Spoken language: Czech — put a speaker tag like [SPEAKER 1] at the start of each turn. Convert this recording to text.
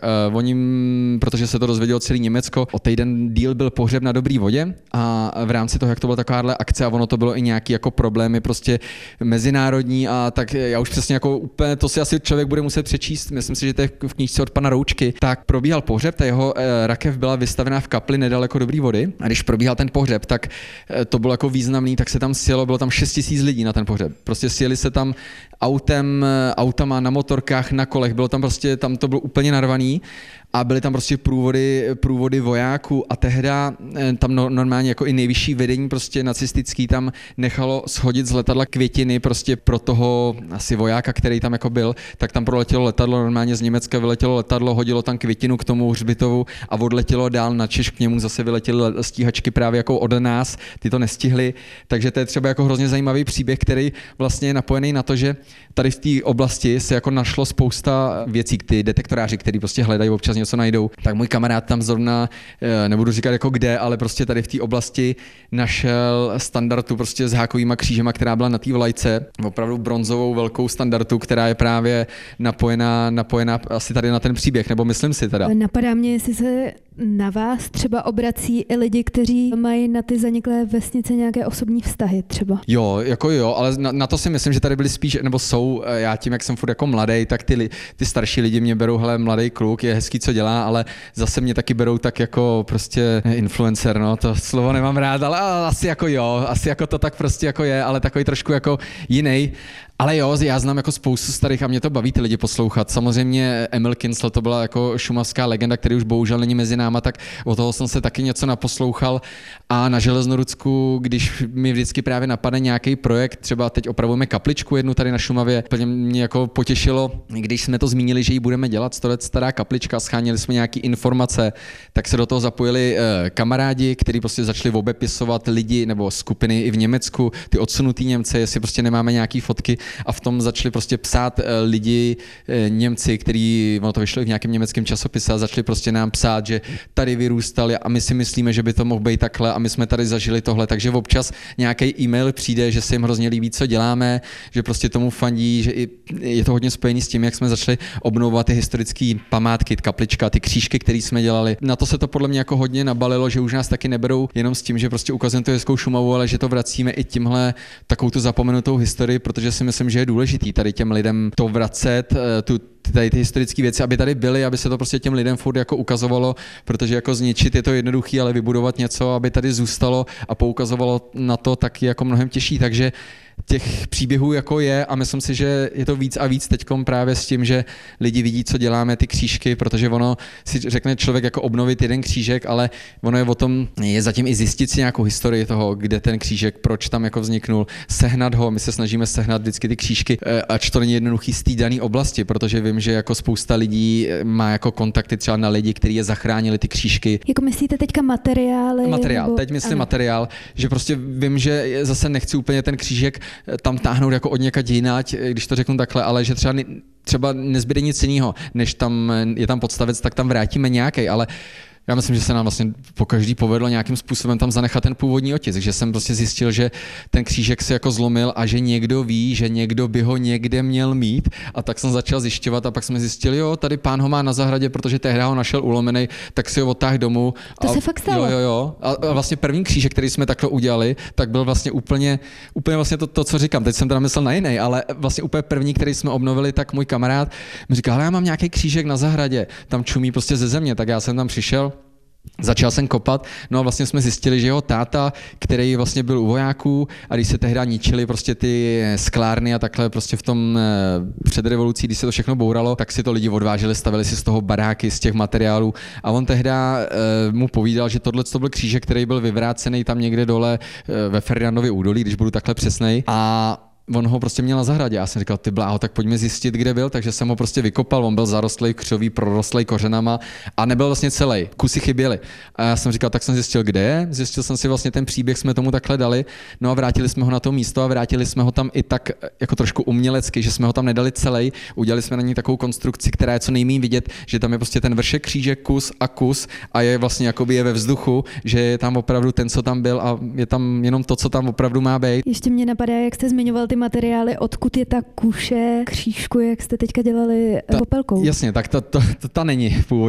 [SPEAKER 1] Oni, protože se to dozvědělo celý Německo, o týden díl byl pohřeb na Dobrý vodě a v rámci toho, jak to byla takováhle akce a ono to bylo i nějaký jako problémy prostě mezinárodní a tak já už přesně jako úplně, to si asi člověk bude muset přečíst, myslím si, že to je v knížce od pana Roučky, tak probíhal pohřeb, ta jeho rakev byla vystavená v kapli nedaleko Dobrý vody a když probíhal ten pohřeb, tak to bylo jako významný, tak se tam sjelo, bylo tam 6 000 lidí na ten pohřeb. Prostě sjeli se tam autama, na motorkách, na kolech, bylo tam prostě, tam to bylo úplně narvaný a byly tam prostě průvody vojáků a tehda tam normálně jako i nejvyšší vedení prostě nacistický tam nechalo shodit z letadla květiny prostě pro toho asi vojáka, který tam jako byl, tak tam proletělo letadlo, normálně z Německa vyletělo letadlo, hodilo tam květinu k tomu hřbitovu a odletělo dál na Češ, k němu zase vyletěly stíhačky právě jako od nás, ty to nestihly, takže to je třeba jako hrozně zajímavý příběh, který vlastně je napojený na to, že tady v té oblasti se jako našlo spousta věcí, ty detektoráři, kteří prostě hledají občas něco najdou, tak můj kamarád tam zrovna, nebudu říkat jako kde, ale prostě tady v té oblasti našel standardu prostě s hákovýma křížema, která byla na té vlajce, opravdu bronzovou velkou standardu, která je právě napojená asi tady na ten příběh, nebo myslím si teda.
[SPEAKER 2] Napadá mě, jestli se na vás třeba obrací i lidi, kteří mají na ty zaniklé vesnice nějaké osobní vztahy třeba.
[SPEAKER 1] Jo, ale na to si myslím, že tady byli spíš, nebo jsou, já tím, jak jsem furt jako mladý, tak ty starší lidi mě berou, hele, mladý kluk, je hezký, co dělá, ale zase mě taky berou tak jako prostě influencer, no, to slovo nemám rád, ale asi jako to tak prostě jako je, ale takový trošku jako jiný. Ale jo, já znám jako spoustu starých a mě to baví ty lidi poslouchat. Samozřejmě Emil Kincl, to byla jako šumavská legenda, který už bohužel není mezi náma, tak od toho jsem se taky něco naposlouchal a na Železnorudsku, když mi vždycky právě napadne nějaký projekt, třeba teď opravujeme kapličku jednu tady na Šumavě, mě jako potěšilo, když jsme to zmínili, že ji budeme dělat, 100 let stará kaplička, schánili jsme nějaký informace, tak se do toho zapojili kamarádi, kteří prostě začali obepisovat lidi nebo skupiny i v Německu, ty odsunutý Němce, jestli prostě nemáme nějaký fotky. A v tom začali prostě psát lidi, Němci, kteří, ono to vyšlo i v nějakém německém časopise a začali prostě nám psát, že tady vyrůstali a my si myslíme, že by to mohl být takhle a my jsme tady zažili tohle, takže občas nějaký e-mail přijde, že se jim hrozně líbí, co děláme, že prostě tomu fandí, že je to hodně spojený s tím, jak jsme začali obnovovat ty historické památky, kaplička, ty křížky, které jsme dělali. Na to se to podle mě jako hodně nabalilo, že už nás taky neberou jenom s tím, že prostě ukazujeme tu hezkou Šumavu, ale že to vracíme i tímhle takovou tu zapomenutou historii, protože si myslím, že je důležitý tady těm lidem to vracet, tady ty historické věci, aby tady byly, aby se to prostě těm lidem furt jako ukazovalo, protože jako zničit je to jednoduchý, ale vybudovat něco, aby tady zůstalo a poukazovalo na to, tak je jako mnohem těžší, takže těch příběhů jako je a myslím si, že je to víc a víc teďkom právě s tím, že lidi vidí, co děláme, ty křížky, protože ono si řekne člověk jako obnovit jeden křížek, ale ono je o tom, je zatím i zjistit si nějakou historii toho, kde ten křížek, proč tam jako vzniknul, sehnat ho, my se snažíme sehnat vždycky ty křížky, ač to není jednoduchý z té dané oblasti, protože vím, že jako spousta lidí má jako kontakty třeba na lidi, kteří je zachránili ty křížky.
[SPEAKER 2] Jako myslíte teďka materiály? Nebo...
[SPEAKER 1] teď myslím materiál, že prostě vím, že zase nechci úplně ten křížek tam táhnout jako od někať jináť, když to řeknu takhle, ale že třeba nezbyde nic jiného, než tam je tam podstavec, tak tam vrátíme nějaký, ale já myslím, že se nám vlastně pokaždý povedlo nějakým způsobem tam zanechat ten původní otisk, že jsem prostě zjistil, že ten křížek se jako zlomil a že někdo ví, že někdo by ho někde měl mít a tak jsem začal zjišťovat a pak jsme zjistili, jo, tady pán ho má na zahradě, protože tehdy ho našel ulomený, tak si ho odtáhl domů.
[SPEAKER 2] To se fakt stalo.
[SPEAKER 1] Jo. A vlastně první křížek, který jsme takhle udělali, tak byl vlastně úplně vlastně to, co říkám. Teď jsem teda myslel na jiný, ale vlastně úplně první, který jsme obnovili, tak můj kamarád mi říkal, ale já mám nějaký křížek na zahradě, tam čumí prostě ze země, tak já jsem tam přišel. Začal jsem kopat, no a vlastně jsme zjistili, že jeho táta, který vlastně byl u vojáků a když se tehdy ničili prostě ty sklárny a takhle prostě v tom před revolucí, když se to všechno bouralo, tak si to lidi odváželi, stavili si z toho baráky, z těch materiálů a on tehdy mu povídal, že tohle to byl křížek, který byl vyvrácený tam někde dole ve Ferdinandově údolí, když budu takhle přesnej a on ho prostě měl na zahradě. Já jsem říkal, ty bláho, tak pojďme zjistit, kde byl, takže jsem ho prostě vykopal, on byl zarostlej křoví, prorostlej kořenama a nebyl vlastně celý, kusy chyběly. A já jsem říkal, tak jsem zjistil, kde je, zjistil jsem si vlastně ten příběh, jsme tomu takhle dali, no a vrátili jsme ho na to místo a vrátili jsme ho tam i tak jako trošku umělecky, že jsme ho tam nedali celý, udělali jsme na ní takovou konstrukci, která je co nejméně vidět, že tam je prostě ten vršek křížek, kus a je vlastně jakoby je ve vzduchu, že je tam opravdu ten, co tam byl a je tam jenom to, co tam opravdu má být.
[SPEAKER 2] Ještě mě napadá, jak jste zmiňoval ty materiály, odkud je ta kuše křížku, jak jste teďka dělali popelkou.
[SPEAKER 1] Jasně, tak ta není původně